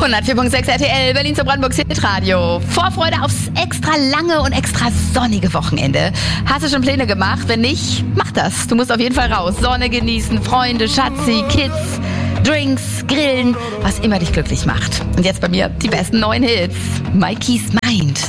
104.6 RTL, Berlin zur Brandenburgs Hitradio. Vorfreude aufs extra lange und extra sonnige Wochenende. Hast du schon Pläne gemacht? Wenn nicht, mach das. Du musst auf jeden Fall raus. Sonne genießen, Freunde, Schatzi, Kids, Drinks, Grillen, was immer dich glücklich macht. Und jetzt bei mir die besten neuen Hits. Mikey's Mind.